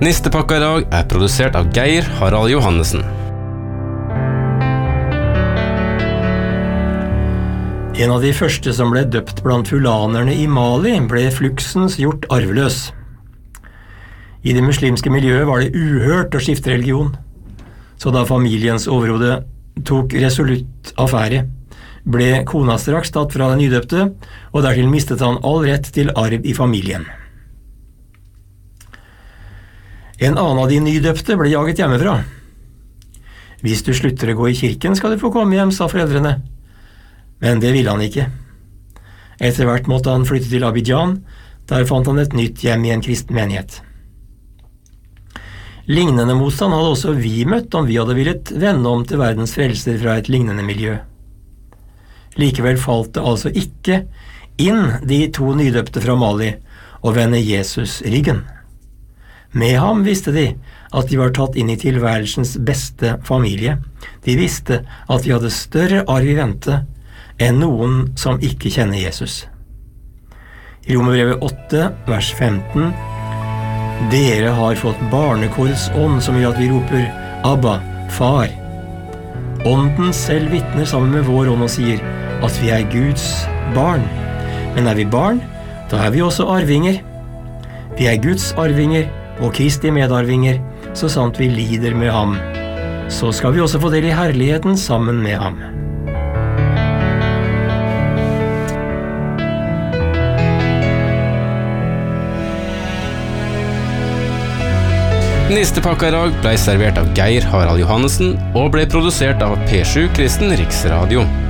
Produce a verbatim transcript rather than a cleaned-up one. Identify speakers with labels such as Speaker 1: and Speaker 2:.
Speaker 1: Nistepakka i dag er produsert av Geir Harald Johannessen.
Speaker 2: En av de første som ble døpt blant fulanerne i Mali, ble fluksens gjort arveløs. I det muslimske miljøet var det uhørt å skifte religion, så da familiens overhode tok resolutt affære, ble kona straks tatt fra den nydøpte, og dertil mistet han all rett til arv i familien. En annen av de nydøpte ble jaget hjemmefra. Hvis du slutter å gå i kirken, skal du få komme hjem, sa foreldrene. Men det ville han ikke. Etter hvert måtte han flytte til Abidjan, der fant han et nytt hjem i en kristen menighet. Lignende motstand hadde også vi møtt om vi hadde villet vende om til verdens frelser fra et lignende miljø. Likevel falt det altså ikke inn de to nydøpte fra Mali å vende Jesus ryggen. Med ham visste de at de var tatt inn i tilværelsens beste familie. De visste at de hadde større arv i vente enn noen som ikke kjenner Jesus. I Romerbrevet åtte, vers femten: Dere har fått barnekårets ånd som gjør at vi roper Abba, far. Ånden selv vitner sammen med vår ånd og sier at vi er Guds barn. Men er vi barn, da er vi også arvinger. Vi er Guds arvinger og Kristi medarvinger, så sant vi lider med ham. Så skal vi også få del i herligheten sammen med ham.
Speaker 1: Nistepakka i dag ble servert av Geir Harald Johannessen og ble produsert av P sju Kristen Riksradio.